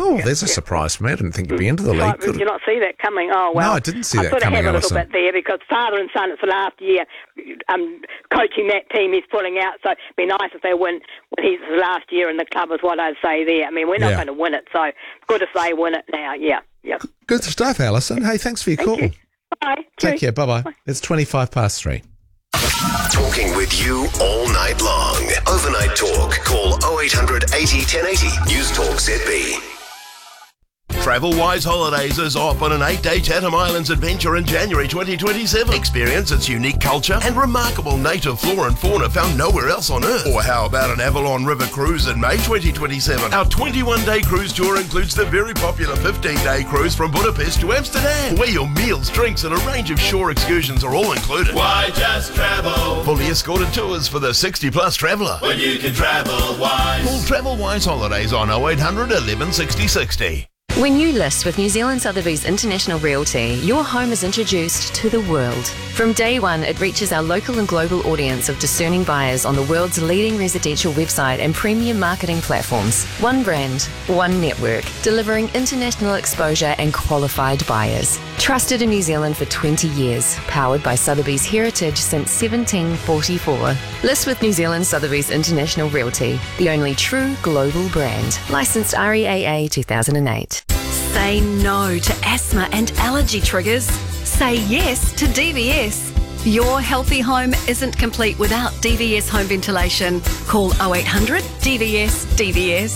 Oh, there's a surprise for me. I didn't think you'd be into the league. Did you not see that coming? Oh, well. No, I didn't see that sort of coming, have a little Alison. bit there because father and son, it's the last year coaching that team he's pulling out, so it'd be nice if they win when he's the last year in the club is what I'd say there. I mean, we're not going to win it, so good if they win it now, yeah. Good stuff, Alison. Hey, thanks for your call. You. Bye. Take care, bye-bye. It's 3:25. Talking with you all night long. Overnight Talk. Call 0800 80 1080. News Talk ZB. Travel-Wise Holidays is off on an 8-day Chatham Islands adventure in January 2027. Experience its unique culture and remarkable native flora and fauna found nowhere else on Earth. Or how about an Avalon River cruise in May 2027? Our 21-day cruise tour includes the very popular 15-day cruise from Budapest to Amsterdam, where your meals, drinks and a range of shore excursions are all included. Why just travel? Fully escorted tours for the 60-plus traveller. When you can travel wise. Call Travel-Wise Holidays on 0800 11 60 60. When you list with New Zealand Sotheby's International Realty, your home is introduced to the world. From day one, it reaches our local and global audience of discerning buyers on the world's leading residential website and premium marketing platforms. One brand, one network, delivering international exposure and qualified buyers. Trusted in New Zealand for 20 years, powered by Sotheby's heritage since 1744. List with New Zealand Sotheby's International Realty, the only true global brand. Licensed REAA 2008. Say no to asthma and allergy triggers. Say yes to DVS. Your healthy home isn't complete without DVS home ventilation. Call 0800 DVS DVS.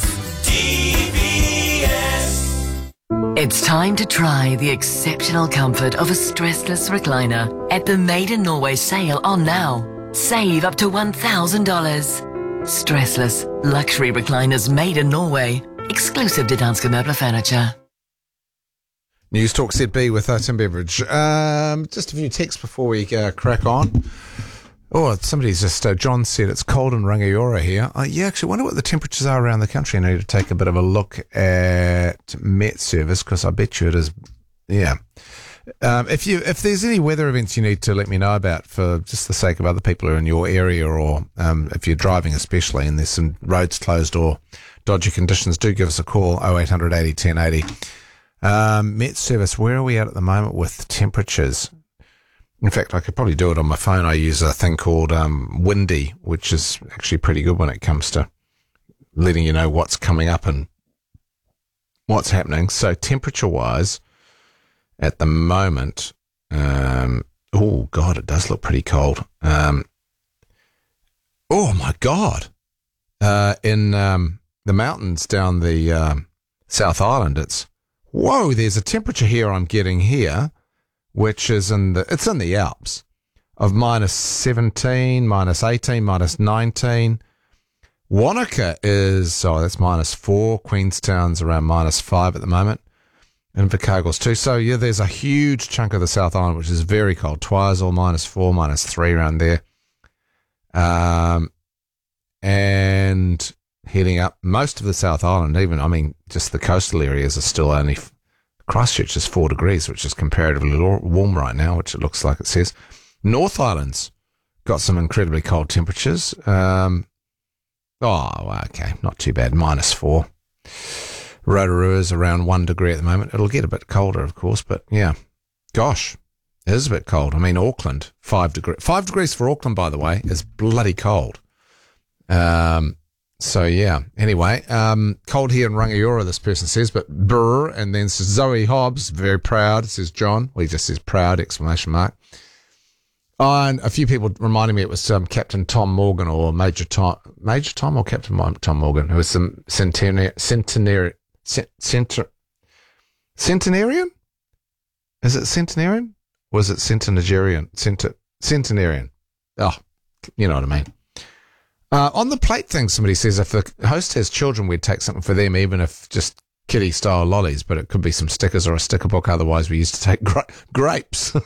DVS. It's time to try the exceptional comfort of a stressless recliner at the Made in Norway sale on now. Save up to $1,000. Stressless luxury recliners made in Norway. Exclusive to Danske Møbler Furniture. News Talk ZB with Tim Beveridge. Just a few texts before we crack on. Oh, somebody's just, John said it's cold in Rangiora here. Yeah, actually, I wonder what the temperatures are around the country. I need to take a bit of a look at Met Service because I bet you it is, yeah. If there's any weather events you need to let me know about for just the sake of other people who are in your area or if you're driving especially and there's some roads closed or dodgy conditions, do give us a call, 0800 80 1080. Met Service, where are we at the moment with temperatures? In fact, I could probably do it on my phone. I use a thing called Windy, which is actually pretty good when it comes to letting you know what's coming up and what's happening. So temperature-wise, at the moment, oh, God, it does look pretty cold. Oh, my God. In the mountains down the South Island, there's a temperature here I'm getting here, which is it's in the Alps, of minus 17, minus 18, minus 19. Wanaka that's minus 4. Queenstown's around minus 5 at the moment. And Invercargill's too. So, yeah, there's a huge chunk of the South Island, which is very cold. Twizel, minus 4, minus 3 around there. And heading up most of the South Island, just the coastal areas are still only, Christchurch is 4 degrees, which is comparatively warm right now, which it looks like it says. North Island's got some incredibly cold temperatures. Okay, not too bad, minus 4. Rotorua's around 1 degree at the moment. It'll get a bit colder, of course, but yeah. Gosh, it is a bit cold. Auckland, 5 degrees. 5 degrees for Auckland, by the way, is bloody cold. So, yeah. Anyway, cold here in Rangiora, this person says, but brr, and then says Zoe Hobbs, very proud, says John. Well, he just says proud, exclamation mark. And a few people reminding me it was Captain Tom Morgan or Major Tom or Captain Tom Morgan, who was some centenarian? Is it centenarian? Or is it centenarian? Centenarian. Oh, you know what I mean. On the plate thing, somebody says if the host has children, we'd take something for them, even if just kiddie-style lollies, but it could be some stickers or a sticker book. Otherwise, we used to take grapes.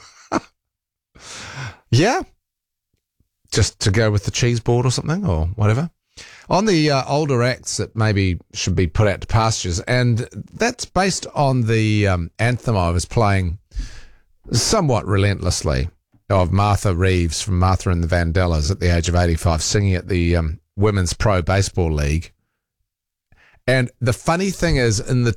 Yeah. Just to go with the cheese board or something or whatever. On the older acts that maybe should be put out to pastures, and that's based on the anthem I was playing somewhat relentlessly of Martha Reeves from Martha and the Vandellas at the age of 85, singing at the Women's Pro Baseball League. And the funny thing is, in the